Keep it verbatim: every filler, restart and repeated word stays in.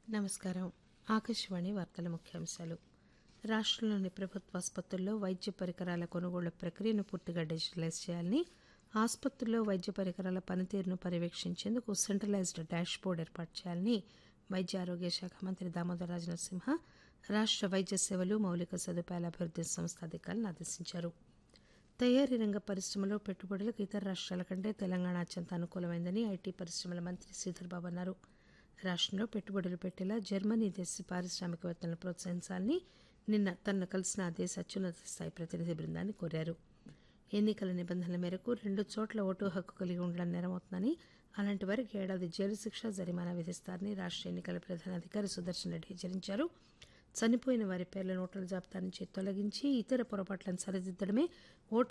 నమస్కారం. ఆకాశవాణి వార్తల ముఖ్యాంశాలు. రాష్ట్రంలోని ప్రభుత్వ ఆసుపత్రుల్లో వైద్య పరికరాల కొనుగోళ్ల ప్రక్రియను పూర్తిగా డిజిటలైజ్ చేయాలని, ఆసుపత్రుల్లో వైద్య పరికరాల పనితీరును పర్యవేక్షించేందుకు సెంట్రలైజ్డ్ డాష్ బోర్డు ఏర్పాటు చేయాలని వైద్య ఆరోగ్య శాఖ మంత్రి దామోదర్ రాజనరసింహ రాష్ట్ర వైద్య సేవలు మౌలిక సదుపాయాల అభివృద్ధి సంస్థ అధికారులను ఆదేశించారు. తయారీ రంగ పరిశ్రమలో పెట్టుబడులకు ఇతర రాష్ట్రాల కంటే తెలంగాణ అత్యంత అనుకూలమైందని ఐటీ పరిశ్రమల మంత్రి శ్రీధర్ బాబు అన్నారు. రాష్ట్రంలో పెట్టుబడులు పెట్టేలా జర్మనీ దేశ పారిశ్రామికవేత్తలను ప్రోత్సహించాలని నిన్న తనను కలిసిన ఆ దేశ అత్యున్నత స్థాయి ప్రతినిధి బృందాన్ని కోరారు. ఎన్నికల నిబంధనల మేరకు రెండు చోట్ల ఓటు హక్కు కలిగి ఉండడం నేరమవుతుందని, అలాంటి వారికి ఏడాది జైలు శిక్ష, జరిమానా విధిస్తారని రాష్ట్ర ఎన్నికల ప్రధానాధికారి సుదర్శన్ రెడ్డి హెచ్చరించారు. చనిపోయిన వారి పేర్లను ఓటర్ల జాబితా నుంచి తొలగించి ఇతర పొరపాట్లను సరిదిద్దడమే ఓటర్